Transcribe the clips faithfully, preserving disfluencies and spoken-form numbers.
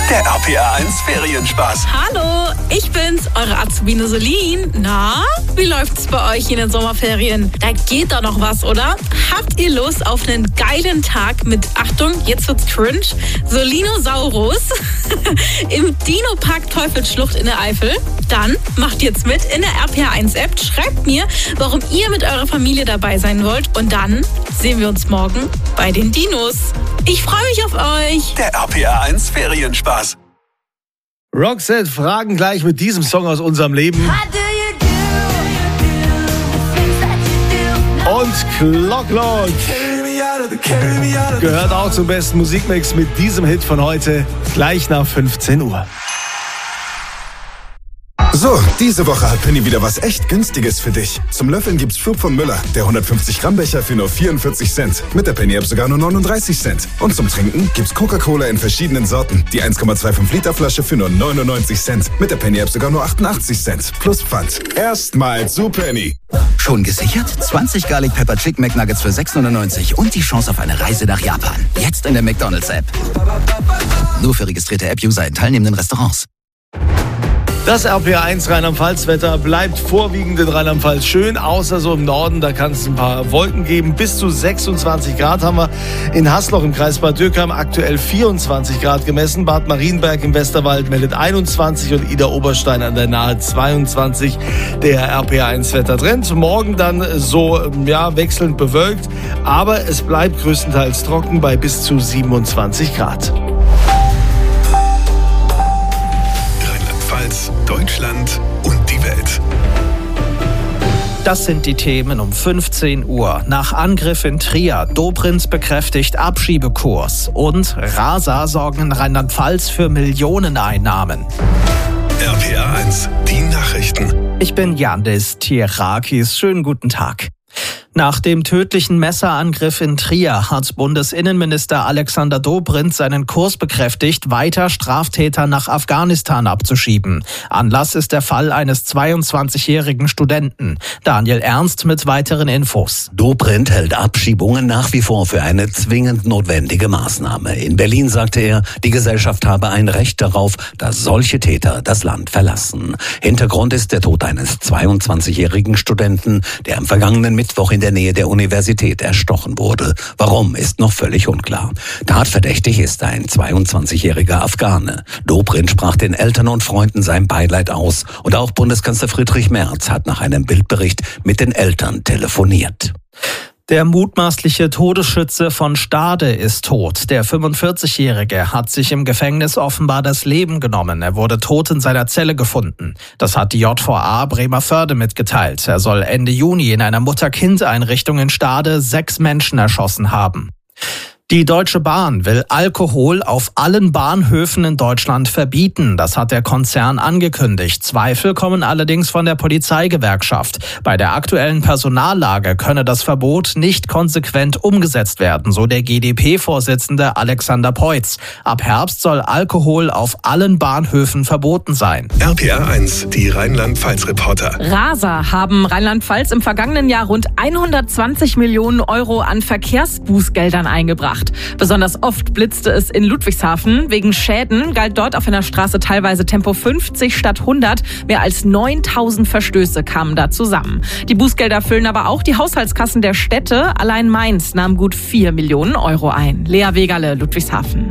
Der R P R eins Ferienspaß. Hallo, ich bin's, eure Azubine Solin. Na, wie läuft's bei euch in den Sommerferien? Da geht doch noch was, oder? Habt ihr Lust auf einen geilen Tag mit, Achtung, jetzt wird's cringe, Solinosaurus im Dino-Park Teufelsschlucht in der Eifel? Dann macht jetzt mit in der R P R eins App, schreibt mir, warum ihr mit eurer Familie dabei sein wollt und dann sehen wir uns morgen bei den Dinos. Ich freue mich auf euch. Der R P R eins Ferienspaß. Roxette fragen gleich mit diesem Song aus unserem Leben. Und Clock Clock gehört auch zum besten Musikmix mit diesem Hit von heute, gleich nach fünfzehn Uhr. So, diese Woche hat Penny wieder was echt Günstiges für dich. Zum Löffeln gibt's Flug von Müller, der hundertfünfzig Gramm Becher für nur vierundvierzig Cent. Mit der Penny App sogar nur neununddreißig Cent. Und zum Trinken gibt's Coca-Cola in verschiedenen Sorten. Die eins Komma fünfundzwanzig Liter Flasche für nur neunundneunzig Cent. Mit der Penny App sogar nur achtundachtzig Cent. Plus Pfand. Erstmal zu Penny. Schon gesichert? zwanzig Garlic Pepper Chicken McNuggets für sechs neunundneunzig und die Chance auf eine Reise nach Japan. Jetzt in der McDonald's App. Nur für registrierte App-User in teilnehmenden Restaurants. Das R P R eins Rheinland-Pfalz-Wetter bleibt vorwiegend in Rheinland-Pfalz schön, außer so im Norden, da kann es ein paar Wolken geben. Bis zu sechsundzwanzig Grad haben wir in Hasloch im Kreis Bad Dürkheim aktuell vierundzwanzig Grad gemessen. Bad Marienberg im Westerwald meldet einundzwanzig und Idar-Oberstein an der Nahe zweiundzwanzig. Der R P R eins Wettertrend. Morgen dann so ja, wechselnd bewölkt, aber es bleibt größtenteils trocken bei bis zu siebenundzwanzig Grad. Deutschland und die Welt. Das sind die Themen um fünfzehn Uhr. Nach Angriff in Trier, Dobrindt bekräftigt Abschiebekurs und Rasa sorgen in Rheinland-Pfalz für Millioneneinnahmen. R P R eins, die Nachrichten. Ich bin Yandis Tierakis. Schönen guten Tag. Nach dem tödlichen Messerangriff in Trier hat Bundesinnenminister Alexander Dobrindt seinen Kurs bekräftigt, weiter Straftäter nach Afghanistan abzuschieben. Anlass ist der Fall eines zweiundzwanzigjährigen Studenten. Daniel Ernst mit weiteren Infos. Dobrindt hält Abschiebungen nach wie vor für eine zwingend notwendige Maßnahme. In Berlin sagte er, die Gesellschaft habe ein Recht darauf, dass solche Täter das Land verlassen. Hintergrund ist der Tod eines zweiundzwanzigjährigen Studenten, der am vergangenen Mittwoch in der Nähe der Universität erstochen wurde. Warum, ist noch völlig unklar. Tatverdächtig ist ein zweiundzwanzigjähriger Afghane. Dobrindt sprach den Eltern und Freunden sein Beileid aus und auch Bundeskanzler Friedrich Merz hat nach einem Bildbericht mit den Eltern telefoniert. Der mutmaßliche Todesschütze von Stade ist tot. Der fünfundvierzigjährige hat sich im Gefängnis offenbar das Leben genommen. Er wurde tot in seiner Zelle gefunden. Das hat die J V A Bremervörde mitgeteilt. Er soll Ende Juni in einer Mutter-Kind-Einrichtung in Stade sechs Menschen erschossen haben. Die Deutsche Bahn will Alkohol auf allen Bahnhöfen in Deutschland verbieten. Das hat der Konzern angekündigt. Zweifel kommen allerdings von der Polizeigewerkschaft. Bei der aktuellen Personallage könne das Verbot nicht konsequent umgesetzt werden, so der G D P-Vorsitzende Alexander Peutz. Ab Herbst soll Alkohol auf allen Bahnhöfen verboten sein. R P R eins, die Rheinland-Pfalz-Reporter. Rasa haben Rheinland-Pfalz im vergangenen Jahr rund hundertzwanzig Millionen Euro an Verkehrsbußgeldern eingebracht. Besonders oft blitzte es in Ludwigshafen. Wegen Schäden galt dort auf einer Straße teilweise Tempo fünfzig statt hundert. Mehr als neuntausend Verstöße kamen da zusammen. Die Bußgelder füllen aber auch die Haushaltskassen der Städte. Allein Mainz nahm gut vier Millionen Euro ein. Lea Wegerle, Ludwigshafen.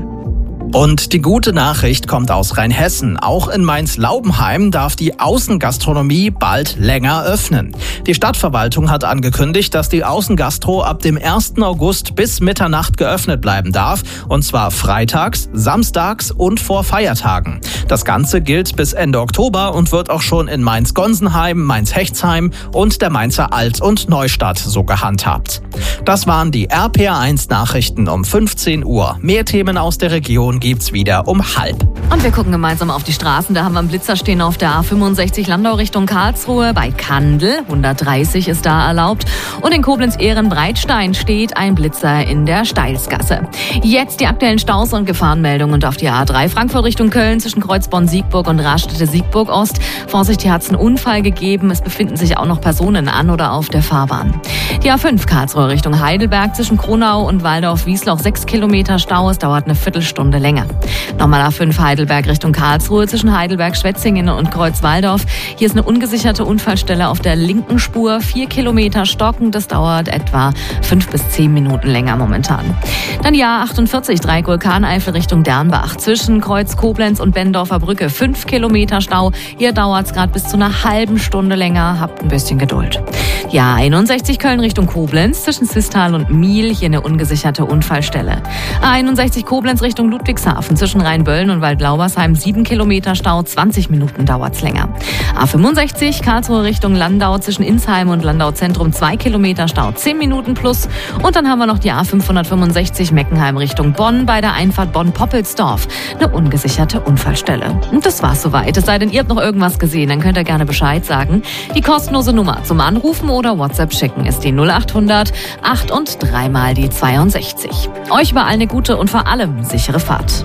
Und die gute Nachricht kommt aus Rheinhessen. Auch in Mainz-Laubenheim darf die Außengastronomie bald länger öffnen. Die Stadtverwaltung hat angekündigt, dass die Außengastro ab dem ersten August bis Mitternacht geöffnet bleiben darf. Und zwar freitags, samstags und vor Feiertagen. Das Ganze gilt bis Ende Oktober und wird auch schon in Mainz-Gonsenheim, Mainz-Hechtsheim und der Mainzer Alt- und Neustadt so gehandhabt. Das waren die R P R eins Nachrichten um fünfzehn Uhr. Mehr Themen aus der Region gibt's wieder um halb. Und wir gucken gemeinsam auf die Straßen. Da haben wir einen Blitzer stehen auf der A fünfundsechzig Landau Richtung Karlsruhe. Bei Kandel, hundertdreißig ist da erlaubt. Und in Koblenz-Ehren-Breitstein steht ein Blitzer in der Steilsgasse. Jetzt die aktuellen Staus und Gefahrenmeldungen und auf die A drei Frankfurt Richtung Köln zwischen Kreuzborn-Siegburg und Raststätte-Siegburg-Ost. Vorsicht, hier hat es einen Unfall gegeben. Es befinden sich auch noch Personen an oder auf der Fahrbahn. Die A fünf Karlsruhe Richtung Heidelberg zwischen Kronau und Waldorf-Wiesloch. Sechs Kilometer Stau. Es dauert eine Viertelstunde länger. länger. Nochmal A fünf Heidelberg Richtung Karlsruhe zwischen Heidelberg-Schwetzingen und Kreuzwaldorf. Hier ist eine ungesicherte Unfallstelle auf der linken Spur. Vier Kilometer stocken, das dauert etwa fünf bis zehn Minuten länger momentan. Dann die A achtundvierzig Dreieck Vulkaneifel Richtung Dernbach zwischen Kreuz Koblenz und Bendorfer Brücke. Fünf Kilometer Stau. Hier dauert es gerade bis zu einer halben Stunde länger. Habt ein bisschen Geduld. Die A einundsechzig Köln Richtung Koblenz zwischen Sisttal und Miel. Hier eine ungesicherte Unfallstelle. A einundsechzig Koblenz Richtung Ludwigshafen zwischen Rheinböllen und Waldlaubersheim. Sieben Kilometer Stau. zwanzig Minuten dauert es länger. A fünfundsechzig Karlsruhe Richtung Landau zwischen Insheim und Landau Zentrum. Zwei Kilometer Stau. Zehn Minuten plus. Und dann haben wir noch die A fünfhundertfünfundsechzig Meckenheim Richtung Bonn bei der Einfahrt Bonn-Poppelsdorf. Eine ungesicherte Unfallstelle. Und das war's soweit. Es sei denn, ihr habt noch irgendwas gesehen, dann könnt ihr gerne Bescheid sagen. Die kostenlose Nummer zum Anrufen oder WhatsApp schicken ist die null achthundert acht und dreimal die zweiundsechzig. Euch überall eine gute und vor allem sichere Fahrt.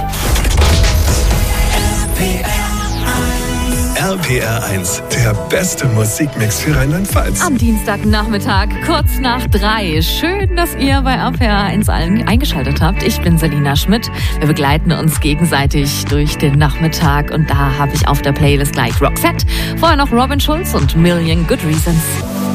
R P R eins, der beste Musikmix für Rheinland-Pfalz. Am Dienstagnachmittag, kurz nach drei. Schön, dass ihr bei R P R eins allen eingeschaltet habt. Ich bin Selina Schmidt. Wir begleiten uns gegenseitig durch den Nachmittag und da habe ich auf der Playlist gleich Roxette. Vorher noch Robin Schulz und Million Good Reasons.